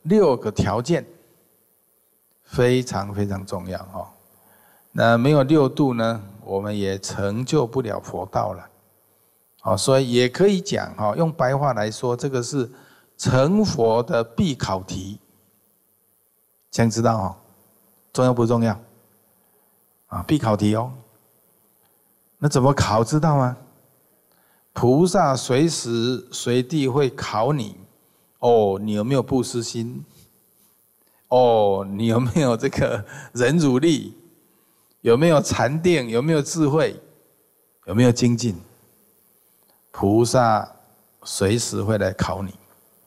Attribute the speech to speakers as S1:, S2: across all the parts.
S1: 6个条件非常非常重要哦。那没有6度呢，我们也成就不了佛道了。哦，所以也可以讲哦，用白话来说，这个是成佛的必考题。想知道哦，重要不重要？啊，必考题哦。那怎么考知道吗？菩萨随时随地会考你，哦，你有没有布施心？哦，你有没有这个忍辱力？有没有禅定？有没有智慧？有没有精进？菩萨随时会来考你，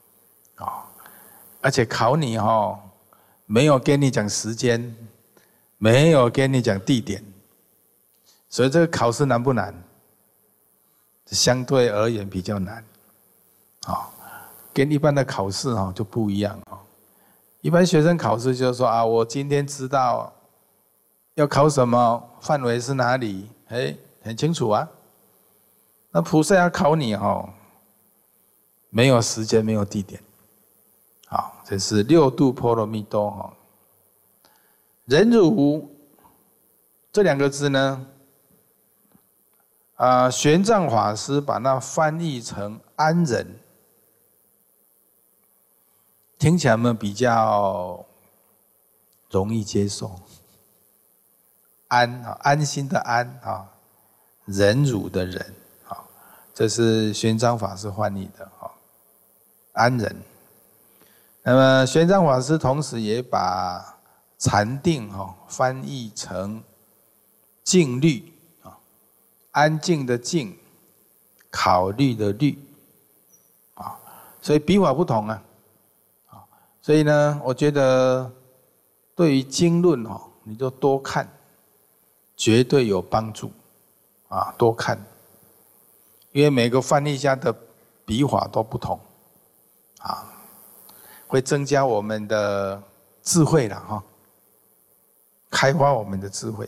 S1: 而且考你没有跟你讲时间，没有跟你讲地点，所以这个考试难不难？相对而言比较难，跟一般的考试就不一样。一般学生考试就是说啊，我今天知道要考什么，范围是哪里，很清楚啊。那菩萨要考你没有时间，没有地点。好，这是6度波罗蜜多。忍辱这2个字呢，玄奘法师把它翻译成安忍，听起来们比较容易接受。安心的安忍辱的忍，这是玄奘法师翻译的安忍。那么玄奘法师同时也把禅定翻译成静虑，安静的静，考虑的虑，所以笔法不同啊。所以呢，我觉得对于经论你就多看，绝对有帮助多看，因为每个翻译家的笔法都不同会增加我们的智慧了开发我们的智慧。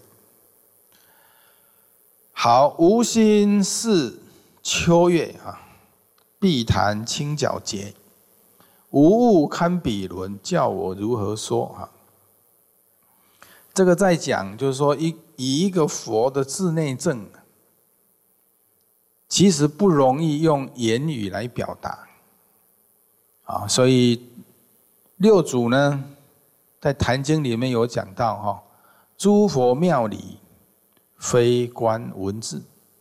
S1: 好，无心是秋月碧潭清皎洁，无物堪比伦，叫我如何说这个在讲就是说以一个佛的自内证，其实不容易用言语来表达所以6祖呢在《坛经》里面有讲到诸佛妙理非观文字，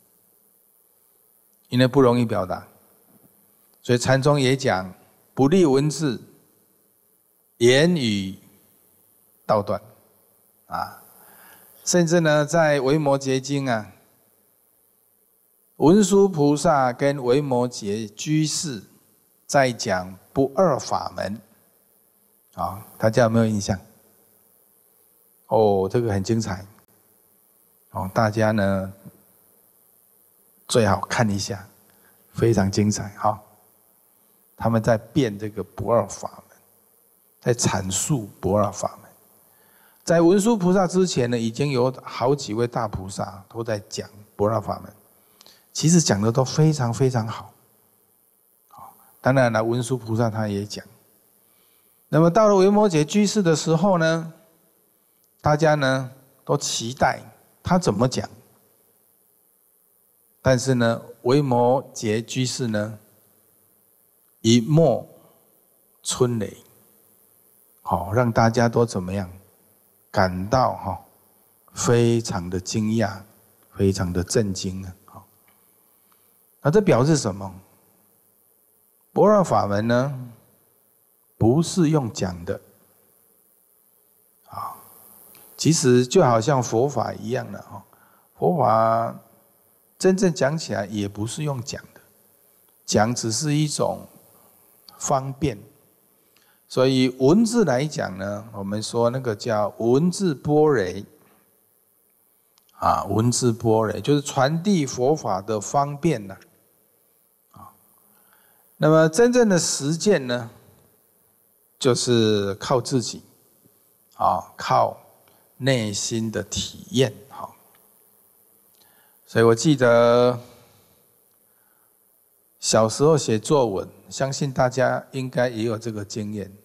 S1: 因为不容易表达，所以禅宗也讲不立文字，言语道断甚至呢在《维摩诘经》文殊菩萨跟维摩诘居士在讲不二法门大家有没有印象？这个很精彩大家呢最好看一下，非常精彩他们在辩这个不二法门，在阐述不二法门。在文殊菩萨之前呢，已经有好几位大菩萨都在讲不二法门，其实讲的都非常非常好当然了，文殊菩萨他也讲。那么到了维摩诘居士的时候呢，大家呢都期待他怎么讲，但是呢维摩诘居士呢一墨春雷让大家都怎么样感到非常的惊讶，非常的震惊那这表示什么？不二法门呢不是用讲的其实就好像佛法一样的佛法真正讲起来也不是用讲的，讲只是一种方便。所以文字来讲呢，我们说那个叫文字般若文字般若就是传递佛法的方便那么真正的实践呢，就是靠自己靠内心的体验所以我记得小时候写作文，相信大家应该也有这个经验